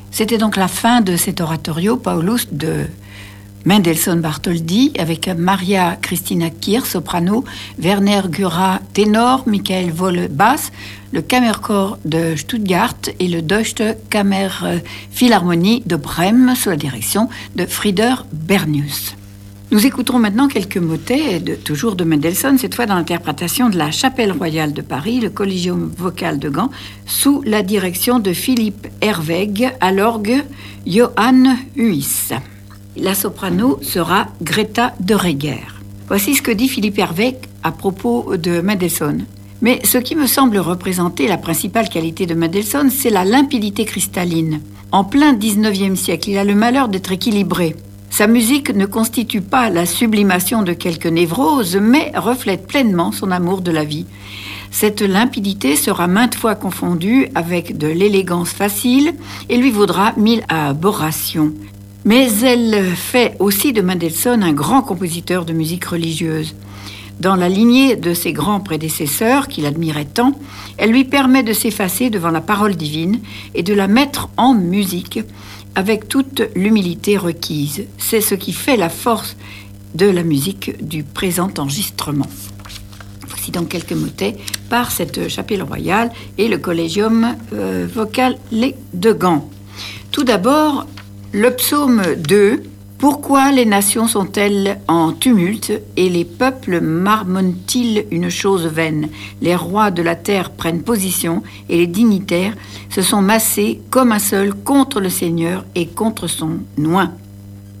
C'était donc la fin de cet oratorio Paulus de Mendelssohn Bartholdy avec Maria Christina Kirr, soprano, Werner Güra, ténor, Michael Wolle, basse, le Kammerchor de Stuttgart et le Deutsche Kammerphilharmonie de Brême sous la direction de Frieder Bernius. Nous écouterons maintenant quelques motets, toujours de Mendelssohn, cette fois dans l'interprétation de la Chapelle Royale de Paris, le Collegium Vocal de Gand, sous la direction de Philippe Herweg, à l'orgue Johann Huys. La soprano sera Greta de Reger. Voici ce que dit Philippe Herweg à propos de Mendelssohn. Mais ce qui me semble représenter la principale qualité de Mendelssohn, c'est la limpidité cristalline. En plein 19e siècle, il a le malheur d'être équilibré. Sa musique ne constitue pas la sublimation de quelques névroses, mais reflète pleinement son amour de la vie. Cette limpidité sera maintes fois confondue avec de l'élégance facile et lui vaudra 1000 aberrations. Mais elle fait aussi de Mendelssohn un grand compositeur de musique religieuse. Dans la lignée de ses grands prédécesseurs, qu'il admirait tant, elle lui permet de s'effacer devant la parole divine et de la mettre en musique avec toute l'humilité requise. C'est ce qui fait la force de la musique du présent enregistrement. Voici donc quelques motets par cette Chapelle Royale et le Collegium Vocal de Gand. Tout d'abord, le psaume 2. Pourquoi les nations sont-elles en tumulte et les peuples marmonnent-ils une chose vaine? Les rois de la terre prennent position et les dignitaires se sont massés comme un seul contre le Seigneur et contre son oint.